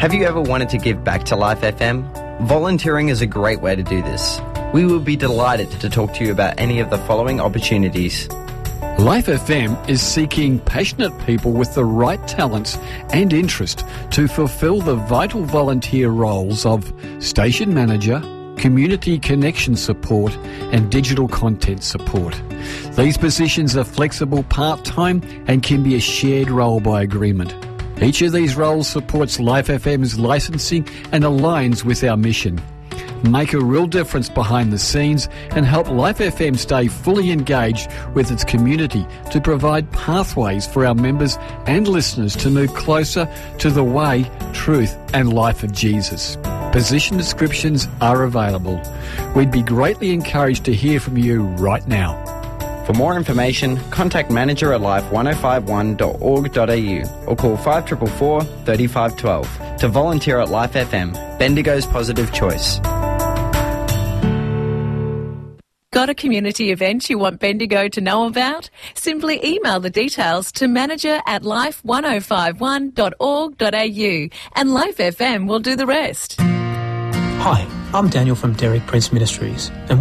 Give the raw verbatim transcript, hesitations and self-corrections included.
Have you ever wanted to give back to Life F M? Volunteering is a great way to do this. We will be delighted to talk to you about any of the following opportunities. Life F M is seeking passionate people with the right talents and interest to fulfil the vital volunteer roles of station manager, community connection support and digital content support. These positions are flexible part-time and can be a shared role by agreement. Each of these roles supports Life F M's licensing and aligns with our mission. Make a real difference behind the scenes and help Life F M stay fully engaged with its community to provide pathways for our members and listeners to move closer to the way, truth and life of Jesus. Position descriptions are available. We'd be greatly encouraged to hear from you right now. For more information, contact manager at life ten fifty-one dot org dot a u or call five four four, three five one two to volunteer at Life F M, Bendigo's positive choice. Got a community event you want Bendigo to know about? Simply email the details to manager at life ten fifty-one dot org dot a u and Life F M will do the rest. Hi, I'm Daniel from Derek Prince Ministries, and